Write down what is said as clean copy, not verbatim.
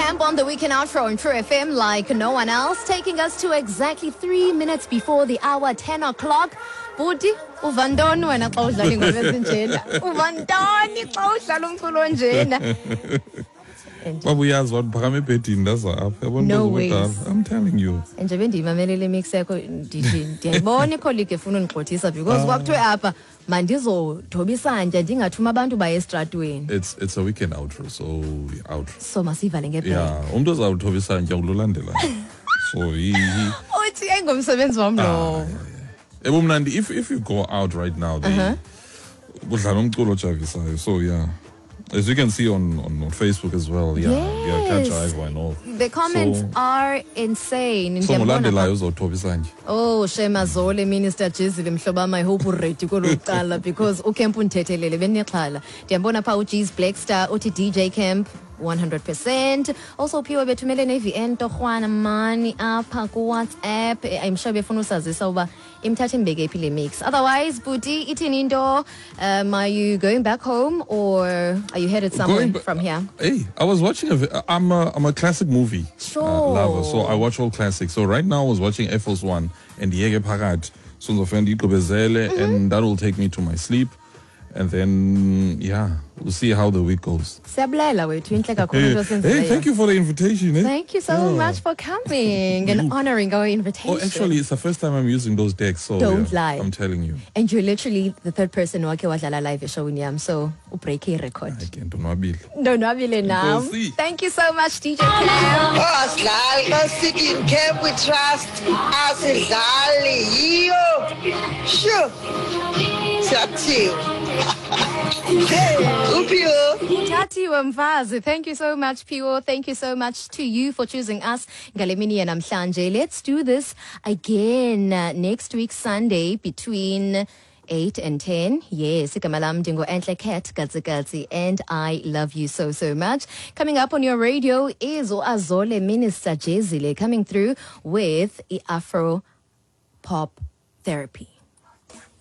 Camp on the weekend outro on True FM like no one else, taking us to exactly 3 minutes before the hour 10 o'clock. Budi, uvandoni wena xa udlala ingoma ezinjena. Uvandoni xa udlala umculo onjena. Babuyazi waphakama ebhedini ndaza apha yabona No I'm telling you. Nje bendiyimamelele mix yakho ndiyayibona icolleague efuna undixhothisa because kwakuthiwe apha mandizodhoba isantya ndingathuma abantu baye estratweni. It's a weekend outro, so outro. So masivale ngebheke. Yeah, umuntu ozawuthoba isantya ulolandela. So uthi ayingomsebenzi wami lo. Ebumnandi if you go out right now then kudlala umculo ojavisayo. So yeah. As you can see on Facebook as well, Yes. why not? The comments are insane. So mulandelayo uzothoba isantya. Oh, Shema Zole, Minister Jezile Mhlobama, I hope ready kolo because uKemp unthethelele benexhala. Ndiyambona pha uJeez Blackstar, uthi DJ Camp 100%. Also Piwe bethumele neVN torhwana mani apha ku WhatsApp. I'm sure befuna usazisa uba imthathe mbeke phi le mix. Otherwise, Buti, ithini into? Are you going back home or are you headed somewhere from here? Hey, I was watching I'm a classic movie lover, so I watch all classics. So right now I was watching Air Force One and Yege Pagat, Sons of Fendi Gqibezele, and that will take me to my sleep. And then, we'll see how the week goes. Hey, thank you for the invitation. Thank you so much for coming and honoring our invitation. Oh, actually, it's the first time I'm using those decks, so don't lie. I'm telling you. And you're literally the third person who wadlala live show in so break a record. Again, don't now. Thank you so much, DJ Camp. In Camp we trust. Sure. Thank you so much, Pio. Thank you so much to you for choosing us. Let's do this again next week, Sunday, between 8 and 10. Yes, Ikamalam Dingo Antle Cat Gazi, and I love you so much. Coming up on your radio is Azole Minister Jezile coming through with Afro Pop Therapy.